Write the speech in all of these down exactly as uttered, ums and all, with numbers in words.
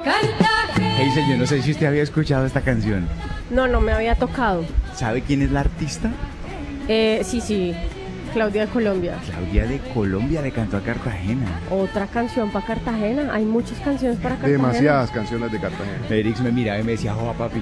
Hazel, yo no sé si usted había escuchado esta canción. No, no me había tocado. ¿Sabe quién es la artista? Eh, sí, sí, Claudia de Colombia. Claudia de Colombia le cantó a Cartagena. Otra canción para Cartagena. Hay muchas canciones para Cartagena. Demasiadas canciones de Cartagena. Erix me miraba y me decía, joa papi.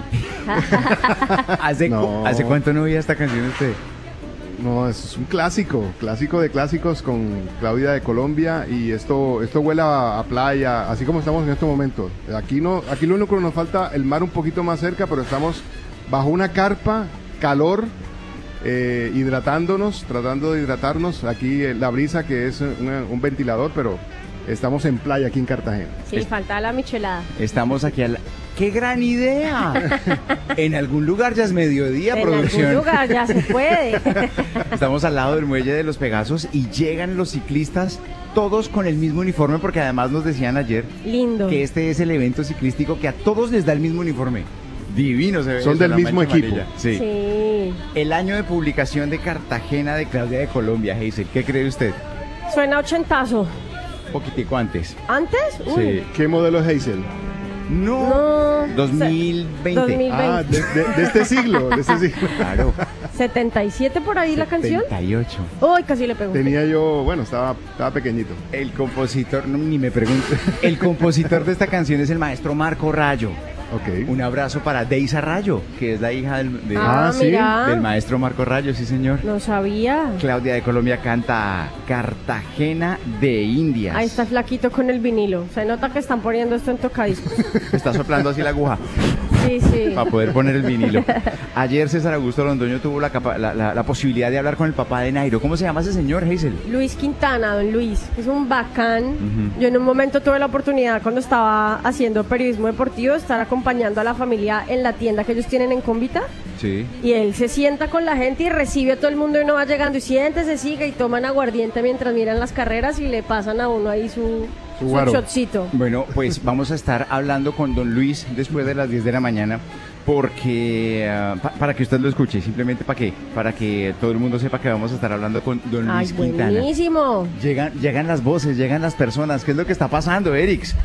¿Hace, No. cu- ¿Hace cuánto no oía esta canción usted? No, es un clásico, clásico de clásicos con Claudia de Colombia y esto, esto huele a, a playa, así como estamos en estos momentos. Aquí no, aquí lo único que nos falta, el mar un poquito más cerca, pero estamos bajo una carpa, calor, eh, hidratándonos, tratando de hidratarnos. Aquí eh, la brisa que es una- un ventilador, pero estamos en playa aquí en Cartagena. Sí, Es- falta la michelada. Estamos aquí al... ¡Qué gran idea! En algún lugar ya es mediodía, En producción. algún lugar ya se puede. Estamos al lado del muelle de los Pegasos y llegan los ciclistas todos con el mismo uniforme porque además nos decían ayer Lindo. que este es el evento ciclístico que a todos les da el mismo uniforme. Divino se ve. Son eso, del la mismo mancha equipo. amarilla. Sí. Sí. El año de publicación de Cartagena de Claudia de Colombia, Hazel. ¿Qué cree usted? Suena ochentazo. Poquitico antes. ¿Antes? Uy. Sí. ¿Qué modelo es Hazel? No. No. dos mil veinte. dos mil veinte. Ah, de, de- de este siglo, de este siglo. Claro. setenta y siete por ahí la canción. setenta y ocho. Uy, casi le pego. Tenía yo, bueno, estaba, estaba pequeñito. El compositor, no, ni me pregunto. El compositor de esta canción es el maestro Marco Rayo. Ok. Un abrazo para Deisa Rayo, que es la hija del, de- Ah, Ah, sí, mira. del maestro Marco Rayo, sí señor. No sabía. Claudia de Colombia canta Cartagena de Indias. Ahí está flaquito con el vinilo. Se nota que están poniendo esto en tocadiscos. Está soplando así la aguja Sí, sí. para poder poner el vinilo. Ayer César Augusto Londoño tuvo la, capa- la, la- la posibilidad de hablar con el papá de Nairo. ¿Cómo se llama ese señor, Hazel? Luis Quintana, don Luis, que es un bacán. Ujú. Yo en un momento tuve la oportunidad, cuando estaba haciendo periodismo deportivo, de estar acompañando a la familia en la tienda que ellos tienen en Convita. Sí. Y él se sienta con la gente y recibe a todo el mundo y uno va llegando y siéntese, sigue y toman aguardiente mientras miran las carreras y le pasan a uno ahí su, Su su guaro. shotcito. Bueno, pues vamos a estar hablando con don Luis después de las diez de la mañana porque ah, pa- para que usted lo escuche, simplemente para qué, para que todo el mundo sepa que vamos a estar hablando con don Ay, Luis Quintana. buenísimo. Llegan, llegan las voces, llegan las personas. ¿Qué es lo que está pasando, Erix?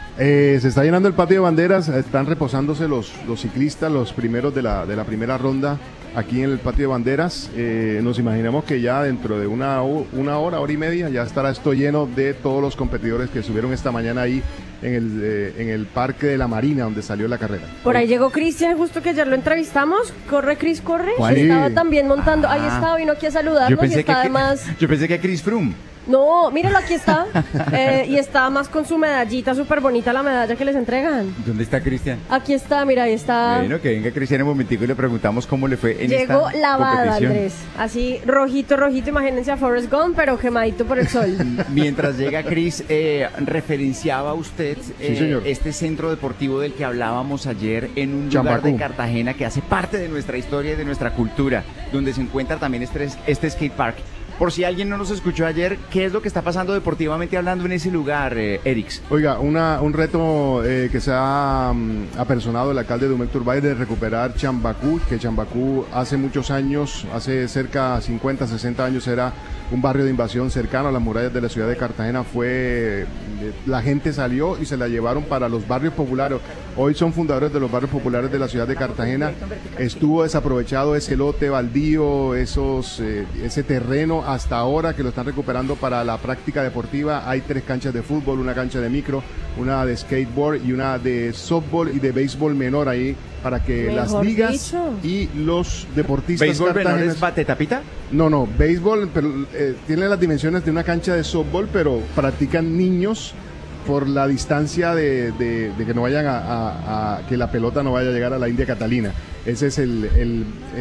Eh, se está llenando el patio de banderas, están reposándose los, los ciclistas, los primeros de la, de la primera ronda aquí en el patio de banderas. Eh, nos imaginamos que ya dentro de una, ho- una hora, hora y media, ya estará esto lleno de todos los competidores que subieron esta mañana ahí en el, eh, en el Parque de la Marina, donde salió la carrera. Por ahí llegó Cristian, justo que ayer lo entrevistamos. Corre, Cris, corre. Juan. Estaba también montando. Ahí Ah. estaba, vino aquí a saludarnos y está además... yo pensé que a Chris Froome. No, míralo, aquí está. Eh, y está más con su medallita, súper bonita la medalla que les entregan. ¿Dónde está Cristian? Aquí está, mira, ahí está. Bueno, que venga Cristian un momentico y le preguntamos cómo le fue en Llegó esta lavada, competición. Andrés. Así, rojito, rojito. Imagínense a Forrest Gump, pero quemadito por el sol. Mientras llega Cris, eh, referenciaba usted eh, señor. este centro deportivo del que hablábamos ayer en un Chambacú. lugar de Cartagena que hace parte de nuestra historia y de nuestra cultura, donde se encuentra también este, este skate park. Por si alguien no nos escuchó ayer, ¿qué es lo que está pasando deportivamente hablando en ese lugar, eh, Erix? Oiga, una, un reto eh, que se ha mm, apersonado el alcalde de Dumec Turbay de recuperar Chambacú, que Chambacú hace muchos años, hace cerca de cincuenta, sesenta años era un barrio de invasión cercano a las murallas de la ciudad de Cartagena. Fue, eh, la gente salió y se la llevaron para los barrios populares. Hoy son fundadores de los barrios populares de la ciudad de Cartagena. Estuvo desaprovechado ese lote baldío, esos, eh, ese terreno hasta ahora que lo están recuperando para la práctica deportiva. Hay tres canchas de fútbol, una cancha de micro, una de skateboard y una de softball y de béisbol menor ahí para que las Mejor ligas dicho. y los deportistas ¿Béisbol menor cartageneses- es bate tapita? no, no, béisbol pero, eh, tiene las dimensiones de una cancha de softball, pero practican niños por la distancia de, de- de que no vayan a, a- a- que la pelota no vaya a llegar a la India Catalina. Ese es el, el,